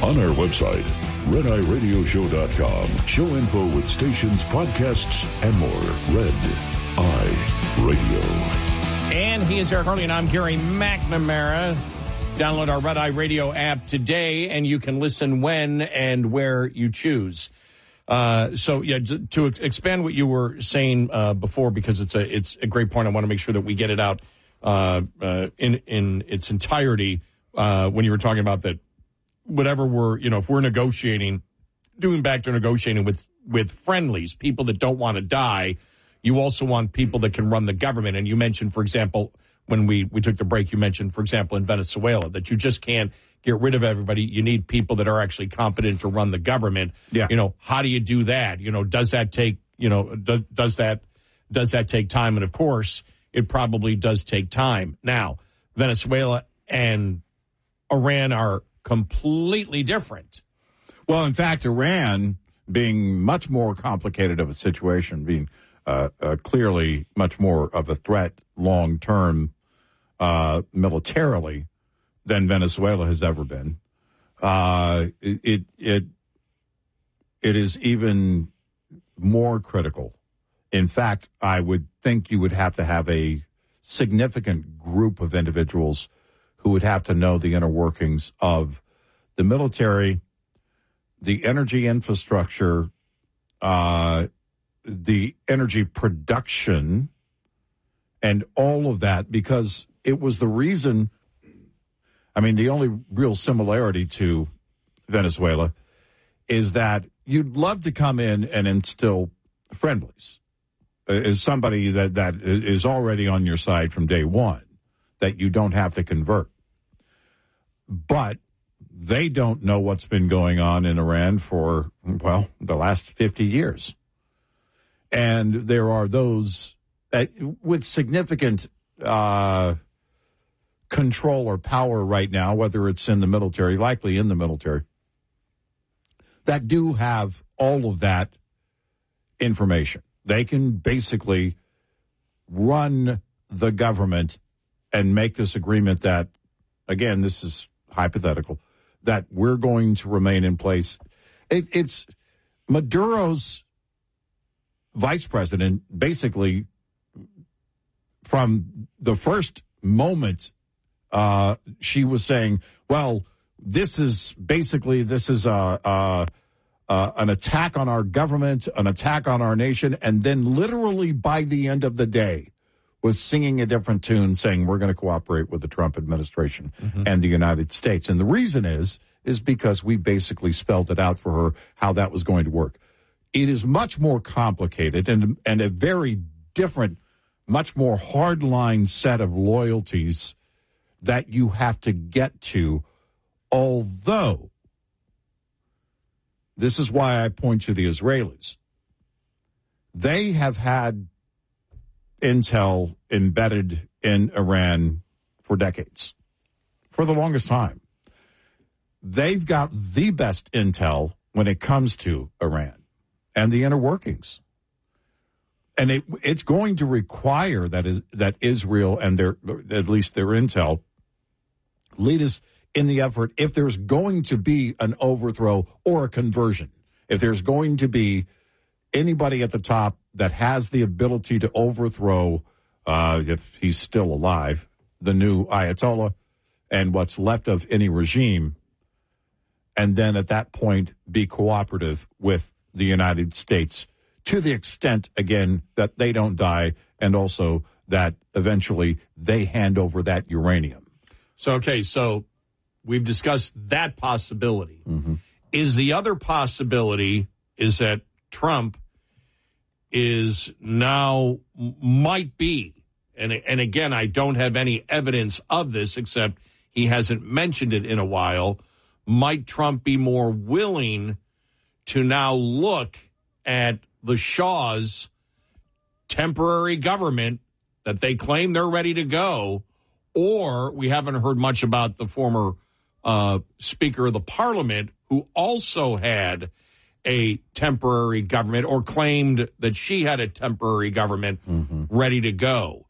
On our website, RedEyeRadioShow.com. Show info with stations, podcasts, and more. Red Eye Radio. And he is Eric Harley, and I'm Gary McNamara. Download our Red Eye Radio app today, and you can listen when and where you choose. To expand what you were saying before, because it's a great point. I want to make sure that we get it out in its entirety. When you were talking about that, whatever if we're negotiating, doing back to negotiating with friendlies, people that don't want to die, you also want people that can run the government. And you mentioned, for example, when we took the break, you mentioned, for example, in Venezuela, that you just can't get rid of everybody. You need people that are actually competent to run the government. Yeah. How do you do that? Does that take, does that take time? And of course, it probably does take time. Now, Venezuela and Iran are completely different. Well, in fact, Iran being much more complicated of a situation, being clearly much more of a threat long-term militarily than Venezuela has ever been. It is even more critical. In fact, I would think you would have to have a significant group of individuals who would have to know the inner workings of the military, the energy infrastructure, the energy production, and all of that, because it was the reason. I mean, the only real similarity to Venezuela is that you'd love to come in and instill friendlies as somebody that is already on your side from day one, that you don't have to convert. But they don't know what's been going on in Iran for, the last 50 years. And there are those with significant control or power right now, whether it's in the military, likely in the military, that do have all of that information. They can basically run the government and make this agreement that, again, this is hypothetical, that we're going to remain in place. It's Maduro's vice president, basically, from the first moment, she was saying, well, this is an attack on our government, an attack on our nation, and then literally by the end of the day was singing a different tune, saying we're going to cooperate with the Trump administration and the United States. And the reason is because we basically spelled it out for her how that was going to work. It is much more complicated and a very different, much more hardline set of loyalties that you have to get to, although this is why I point to the Israelis. They have had intel embedded in Iran for decades, for the longest time. They've got the best intel when it comes to Iran and the inner workings. And it's going to require that Israel and at least their intel lead us in the effort, if there's going to be an overthrow or a conversion, if there's going to be anybody at the top that has the ability to overthrow, if he's still alive, the new Ayatollah and what's left of any regime, and then at that point be cooperative with the United States to the extent, again, that they don't die, and also that eventually they hand over that uranium. So we've discussed that possibility. Is the other possibility is that Trump is now might be, and again, I don't have any evidence of this except he hasn't mentioned it in a while, might Trump be more willing to now look at the Shah's temporary government that they claim they're ready to go, or we haven't heard much about the former Speaker of the Parliament, who also had a temporary government or claimed that she had a temporary government ready to go.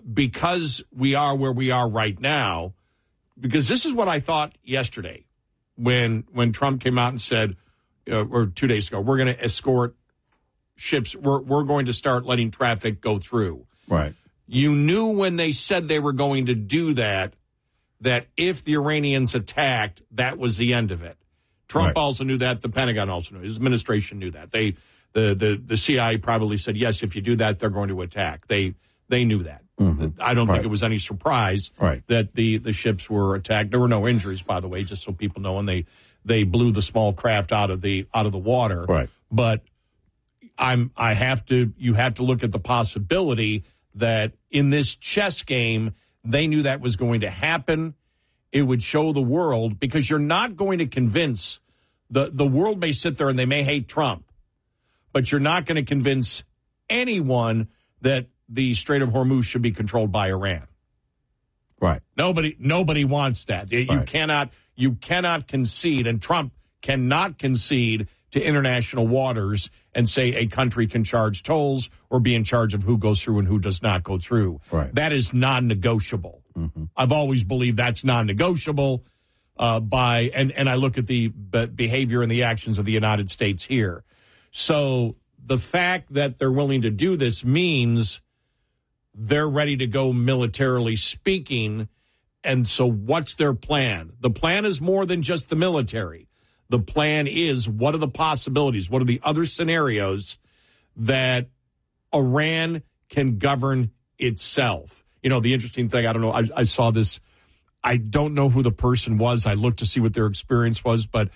Because we are where we are right now, because this is what I thought yesterday when Trump came out and said, or 2 days ago, we're going to escort ships. We're going to start letting traffic go through. Right. You knew when they said they were going to do that if the Iranians attacked, that was the end of it. Trump also knew that. The Pentagon also knew. His administration knew that. The CIA probably said, yes, if you do that, they're going to attack. They knew that. Mm-hmm. I don't think it was any surprise that the ships were attacked. There were no injuries, by the way, just so people know, and they blew the small craft out of the water. Right. But you have to look at the possibility that in this chess game, they knew that was going to happen. It would show the world, because you're not going to convince the world may sit there and they may hate Trump, but you're not going to convince anyone that the Strait of Hormuz should be controlled by Iran. Right. Nobody wants that. You cannot concede, and Trump cannot concede to international waters and say a country can charge tolls or be in charge of who goes through and who does not go through. Right. That is non-negotiable. Mm-hmm. I've always believed that's non-negotiable. And I look at the behavior and the actions of the United States here. So the fact that they're willing to do this means they're ready to go militarily speaking. And so what's their plan? The plan is more than just the military. The plan is, what are the possibilities? What are the other scenarios that Iran can govern itself? You know, the interesting thing, I don't know, I saw this. I don't know who the person was. I looked to see what their experience was. But,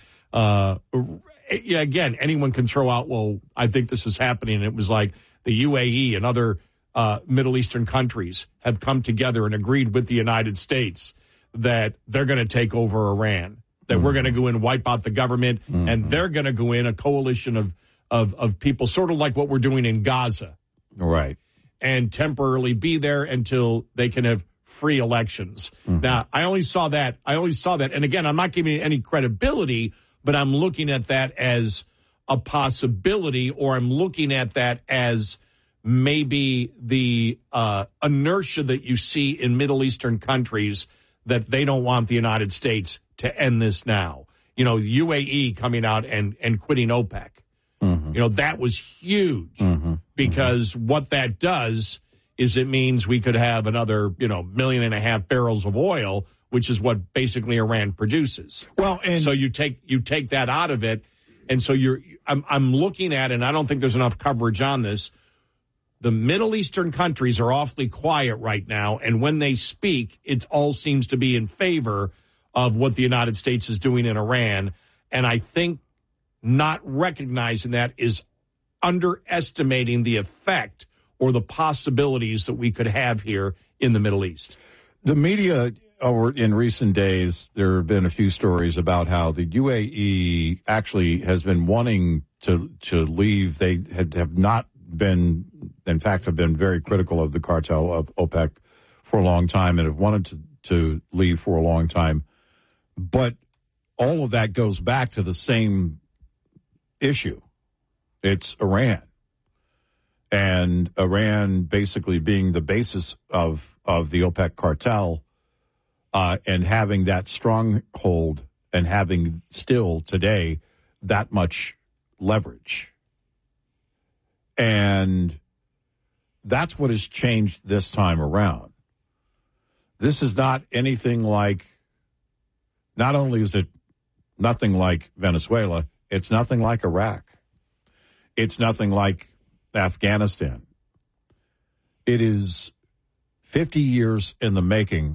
again, anyone can throw out, well, I think this is happening. And it was like the UAE and other Middle Eastern countries have come together and agreed with the United States that they're going to take over Iran, that we're going to go in and wipe out the government, and they're going to go in a coalition of people, sort of like what we're doing in Gaza. Right. And temporarily be there until they can have free elections. Mm-hmm. Now, I only saw that. And again, I'm not giving it any credibility, but I'm looking at that as a possibility, or I'm looking at that as maybe the inertia that you see in Middle Eastern countries, that they don't want the United States to end this now. You know, UAE coming out and quitting OPEC. Mm-hmm. You know, that was huge because what that does is it means we could have another, 1.5 million barrels of oil, which is what basically Iran produces. Well, and so you take that out of it. And so I'm looking at, and I don't think there's enough coverage on this. The Middle Eastern countries are awfully quiet right now. And when they speak, it all seems to be in favor of what the United States is doing in Iran. And I think not recognizing that is underestimating the effect or the possibilities that we could have here in the Middle East. The media in recent days, there have been a few stories about how the UAE actually has been wanting to leave. They have not been, in fact, have been very critical of the cartel of OPEC for a long time and have wanted to leave for a long time. But all of that goes back to the same issue. It's Iran. And Iran basically being the basis of the OPEC cartel and having that stronghold and having still today that much leverage. And that's what has changed this time around. This is not anything like, not only is it nothing like Venezuela, it's nothing like Iraq. It's nothing like Afghanistan. It is 50 years in the making